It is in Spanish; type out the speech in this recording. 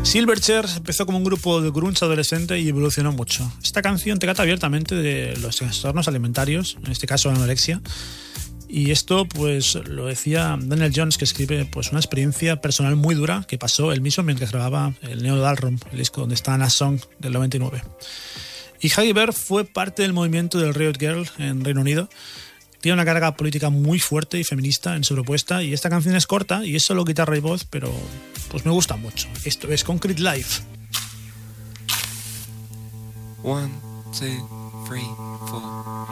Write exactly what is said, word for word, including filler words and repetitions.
Silverchair empezó como un grupo de grunge adolescente y evolucionó mucho. Esta canción trata abiertamente de los trastornos alimentarios, en este caso la anorexia. Y esto, pues, lo decía Daniel Jones, que escribe pues una experiencia personal muy dura que pasó él mismo mientras grababa el Neo Dalrom, el disco donde está Anna Song del noventa y nueve. Y Huggy Bear fue parte del movimiento del Riot Girl en Reino Unido. Tiene una carga política muy fuerte y feminista en su propuesta, y esta canción es corta y es solo guitarra y voz, pero pues me gusta mucho. Esto es Concrete Life. One, two, three, four.